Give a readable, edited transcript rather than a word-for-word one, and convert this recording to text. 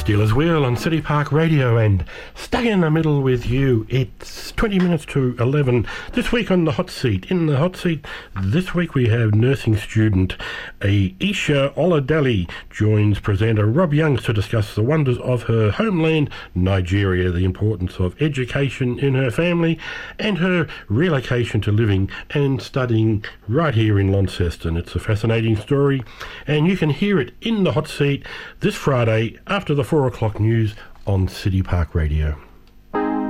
Steelers Wheel on City Park Radio, and stuck in the middle with you. It's 20 minutes to 11. This week on the hot seat. In the hot seat this week we have nursing student Aisha Oladele joins presenter Rob Youngs to discuss the wonders of her homeland, Nigeria, the importance of education in her family, and her relocation to living and studying right here in Launceston. It's a fascinating story, and you can hear it in the hot seat this Friday after the 4 o'clock news on City Park Radio.